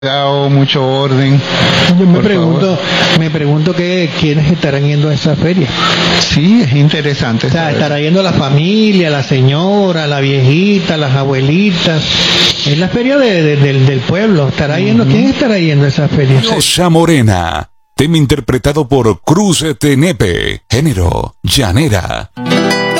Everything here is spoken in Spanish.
dado mucho orden. Yo me pregunto quiénes estarán yendo a esa feria. Sí, es interesante. O sea, estará yendo la familia, la señora, la viejita, las abuelitas. Es la feria del pueblo. ¿Estará yendo? ¿Quién estará yendo a esa feria? Diosa Morena. Tema interpretado por Cruz Tenepe. Género, llanera.